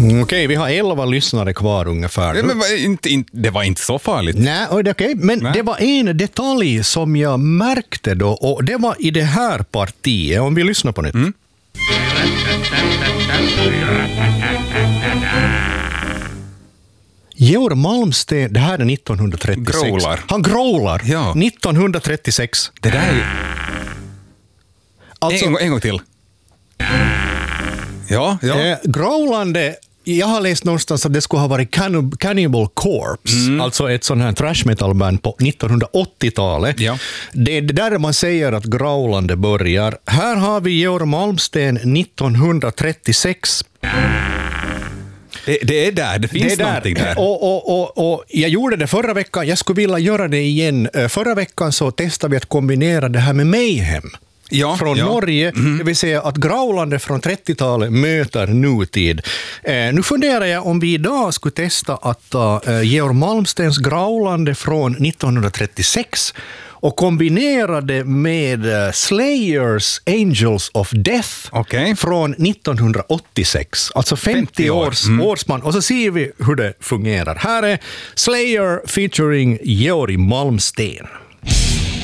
Okej, vi har 11 lyssnare kvar ungefär. Ja, men det var inte så farligt. Nej, okej. Men det var en detalj som jag märkte då, och det var i det här partiet, om vi lyssnar på nytt. Georg Malmsten, det här är 1936. Growlar. Han growlar. Ja. 1936. Det där är... Alltså, en gång till. Ja. growlande, jag har läst någonstans att det skulle ha varit Cannibal Corpse, alltså ett sånt här thrash metal-band på 1980-talet. Ja. Det är där man säger att growlande börjar. Här har vi Georg Malmsten 1936. Det är där, det finns någonting där. Och jag gjorde det förra veckan, jag skulle vilja göra det igen. Förra veckan så testade vi att kombinera det här med Mayhem. Från Norge, det vill säga att growlande från 30-talet möter nutid. Nu funderar jag om vi idag skulle testa att ta Georg Malmstens growlande från 1936 och kombinera det med Slayers Angels of Death från 1986. Alltså 50 årsman. Och så ser vi hur det fungerar. Här är Slayer featuring Georg Malmsten.